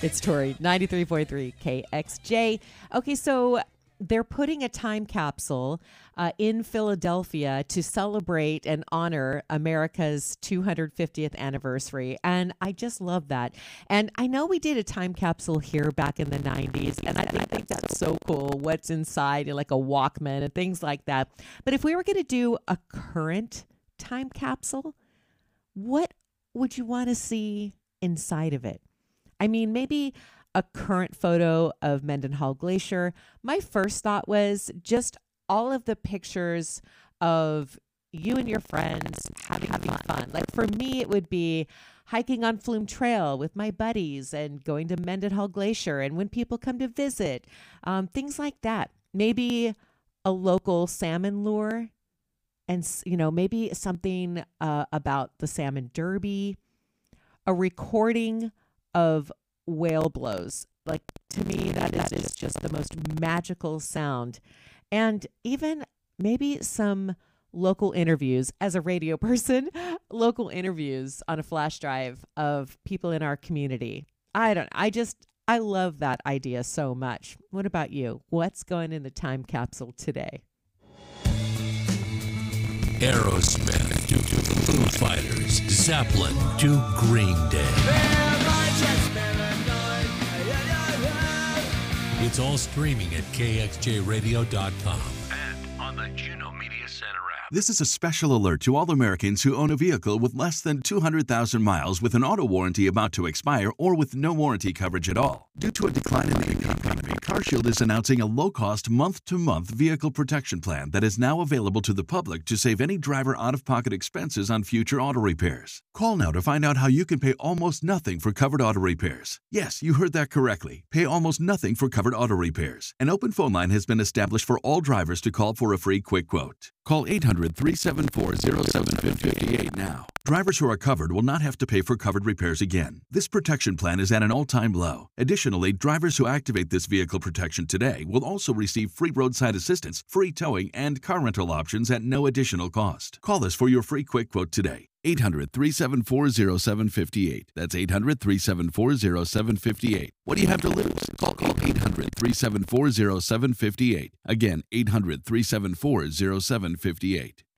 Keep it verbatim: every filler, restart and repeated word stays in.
It's Tori, ninety-three point three K X J. Okay, so they're putting a time capsule uh, in Philadelphia to celebrate and honor America's two hundred fiftieth anniversary. And I just love that. And I know we did a time capsule here back in the nineties, and I think, I think that's so cool. What's inside, like a Walkman and things like that. But if we were going to do a current time capsule, what would you want to see inside of it? I mean, maybe a current photo of Mendenhall Glacier. My first thought was just all of the pictures of you and your friends having, having fun. Like for me, it would be hiking on Flume Trail with my buddies and going to Mendenhall Glacier and when people come to visit, um, things like that. Maybe a local salmon lure and, you know, maybe something uh, about the Salmon Derby, a recording of whale blows. Like to me, that is just, just the most magical sound. And even maybe some local interviews as a radio person, local interviews on a flash drive of people in our community. I don't, I just, I love that idea so much. What about you? What's going in the time capsule today? Aerosmith to the Foo Fighters, Zeppelin to Green Day. It's all streaming at K X J radio dot com and on the Juno Media Center app. This is a special alert to all Americans who own a vehicle with less than two hundred thousand miles with an auto warranty about to expire or with no warranty coverage at all. Due to a decline in the economy, CarShield is announcing a low-cost month-to-month vehicle protection plan that is now available to the public to save any driver out-of-pocket expenses on future auto repairs. Call now to find out how you can pay almost nothing for covered auto repairs. Yes, you heard that correctly. Pay almost nothing for covered auto repairs. An open phone line has been established for all drivers to call for a free quick quote. Call eight hundred, three seven four, zero seven five eight now. Drivers who are covered will not have to pay for covered repairs again. This protection plan is at an all-time low. Additionally, drivers who activate this vehicle protection today will also receive free roadside assistance, free towing, and car rental options at no additional cost. Call us for your free quick quote today. eight hundred, three seven four, zero seven five eight. That's eight hundred, three seven four, zero seven five eight. What do you have to lose? Call, call eight hundred, three seven four, zero seven five eight. Again, eight hundred, three seven four, zero seven five eight.